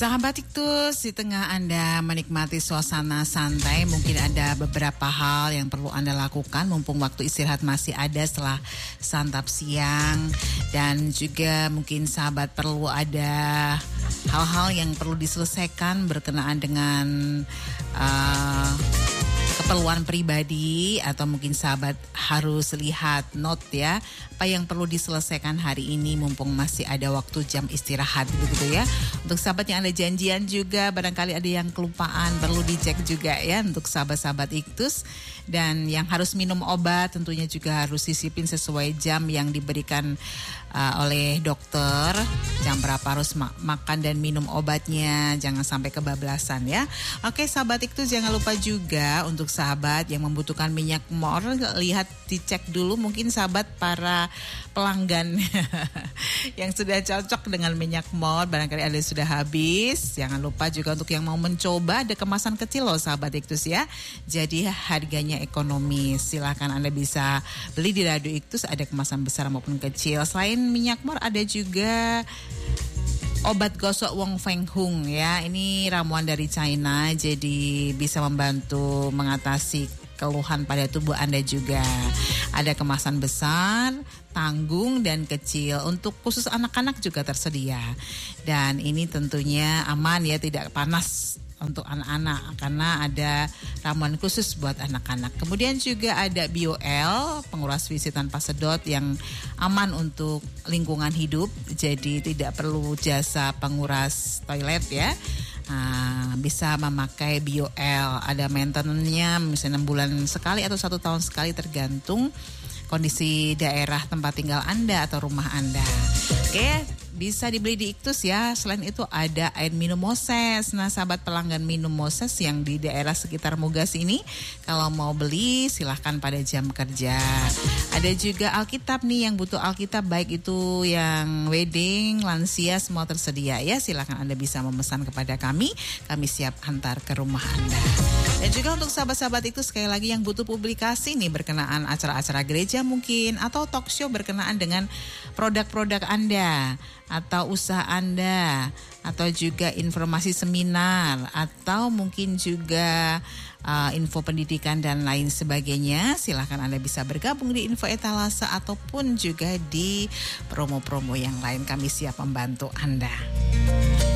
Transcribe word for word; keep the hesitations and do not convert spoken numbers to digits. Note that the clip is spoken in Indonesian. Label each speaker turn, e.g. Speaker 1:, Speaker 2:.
Speaker 1: Sahabat Iktus, di tengah Anda menikmati suasana santai, mungkin ada beberapa hal yang perlu Anda lakukan mumpung waktu istirahat masih ada setelah santap siang. Dan juga mungkin sahabat perlu ada hal-hal yang perlu diselesaikan berkenaan dengan uh, keperluan pribadi, atau mungkin sahabat harus lihat note ya, apa yang perlu diselesaikan hari ini mumpung masih ada waktu jam istirahat begitu ya. Untuk sahabat yang ada janjian juga, barangkali ada yang kelupaan, perlu dicek juga ya untuk sahabat-sahabat Iktus. Dan yang harus minum obat tentunya juga harus disiplin sesuai jam yang diberikan uh, oleh dokter. Jam berapa harus ma- makan dan minum obatnya, jangan sampai kebablasan ya. Oke sahabat Iktus, jangan lupa juga untuk sahabat yang membutuhkan minyak mor, lihat dicek dulu mungkin sahabat para pelanggan yang sudah cocok dengan minyak mor, barangkali ada sudah habis. Jangan lupa juga untuk yang mau mencoba, ada kemasan kecil loh sahabat Iktus ya. Jadi harganya ekonomis. Silakan Anda bisa beli di Radio Iktus, ada kemasan besar maupun kecil. Selain minyak mor ada juga obat gosok Wong Feng Hung ya. Ini ramuan dari China, jadi bisa membantu mengatasi keluhan pada tubuh Anda juga. Ada kemasan besar, tanggung dan kecil. Untuk khusus anak-anak juga tersedia. Dan ini tentunya aman ya, tidak panas untuk anak-anak karena ada ramuan khusus buat anak-anak. Kemudian juga ada BioL, penguras visi tanpa sedot yang aman untuk lingkungan hidup. Jadi tidak perlu jasa penguras toilet ya. Nah, bisa memakai BioL. Ada maintenance-nya misalnya enam bulan sekali atau satu tahun sekali tergantung kondisi daerah tempat tinggal Anda atau rumah Anda. Oke, bisa dibeli di Iktus ya. Selain itu ada air minum Moses. Nah sahabat pelanggan minum Moses yang di daerah sekitar Mugas ini, kalau mau beli silahkan pada jam kerja. Ada juga Alkitab nih, yang butuh Alkitab baik itu yang wedding, lansia, semua tersedia ya. Silahkan Anda bisa memesan kepada kami, kami siap antar ke rumah Anda. Dan juga untuk sahabat-sahabat itu sekali lagi yang butuh publikasi nih berkenaan acara-acara gereja mungkin, atau talk show berkenaan dengan produk-produk Anda atau usaha Anda, atau juga informasi seminar, atau mungkin juga uh, info pendidikan dan lain sebagainya, silahkan Anda bisa bergabung di Info Etalase ataupun juga di promo-promo yang lain. Kami siap membantu Anda.